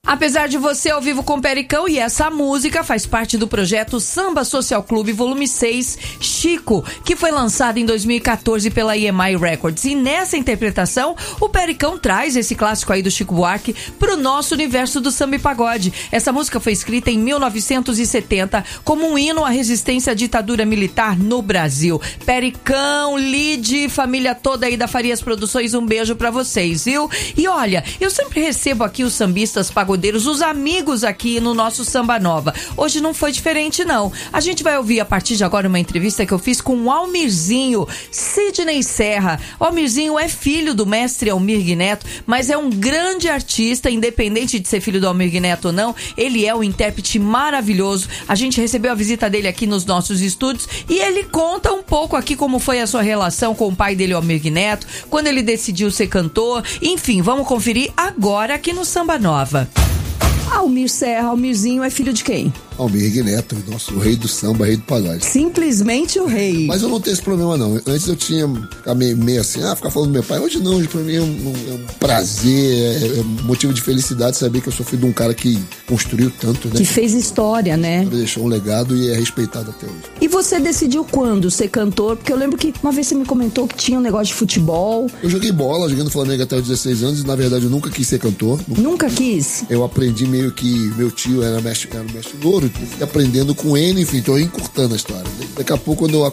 Apesar de Você, ao vivo com Pericão, e essa música faz parte do projeto Samba Social Clube Volume 6, Chico, que foi lançado em 2014 pela EMI Records. E nessa interpretação, o Pericão traz esse clássico aí do Chico Buarque pro nosso universo do samba e pagode. Essa música foi escrita em 1970 como um hino à resistência à ditadura militar no Brasil. Pericão, Lide, família toda aí da Farias Produções, um beijo pra vocês, viu? E olha, eu sempre recebo aqui os sambistas pagodeiros, os amigos aqui no nosso Samba Nova. Hoje não foi diferente, não. A gente vai ouvir a partir de agora uma entrevista que eu fiz com o Almirzinho, Sidney Serra. O Almirzinho é filho do mestre Almir Neto, mas é um grande artista, independente de ser filho do Almir Neto ou não. Ele é um intérprete maravilhoso. A gente recebeu a visita dele aqui nos nossos estúdios e ele conta um pouco aqui como foi a sua relação com o pai dele, Almir Neto, quando ele decidiu ser cantor. Enfim, vamos conferir agora aqui no Samba Nova. Almir Serra, Almirzinho é filho de quem? Almir Neto, nosso rei do samba, rei do pagode. Simplesmente o rei. Mas eu não tenho esse problema, não. Antes eu tinha ficar meio assim, ficar falando do meu pai. Hoje não, hoje pra mim é um prazer, é um motivo de felicidade saber que eu sou filho de um cara que construiu tanto, né? Que fez história, né? Deixou um legado e é respeitado até hoje. E você decidiu quando ser cantor? Porque eu lembro que uma vez você me comentou que tinha um negócio de futebol. Eu joguei bola, joguei no Flamengo até os 16 anos e na verdade eu nunca quis ser cantor. Nunca quis? Eu aprendi meio que meu tio era mestre louro, e aprendendo com ele, enfim, tô encurtando a história. Daqui a pouco, quando eu